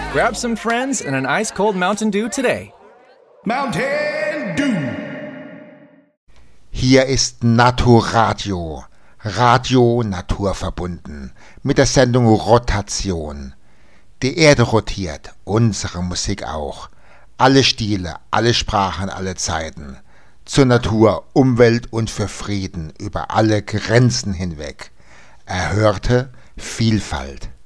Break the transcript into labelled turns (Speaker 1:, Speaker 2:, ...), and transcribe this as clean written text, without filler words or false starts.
Speaker 1: Grab some friends and an ice-cold Mountain Dew today.
Speaker 2: Mountain Dew.
Speaker 3: Hier ist Naturadio, Radio naturverbunden, mit der Sendung Rotation. Die Erde rotiert, unsere Musik auch. Alle Stile, alle Sprachen, alle Zeiten. Zur Natur, Umwelt und für Frieden über alle Grenzen hinweg. Erhörte Vielfalt.